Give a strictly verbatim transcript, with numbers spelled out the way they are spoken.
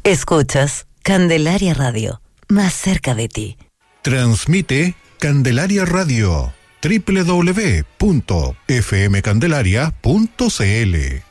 Escuchas Candelaria Radio, más cerca de ti. Transmite Candelaria Radio, doble u doble u doble u punto f m candelaria punto c l.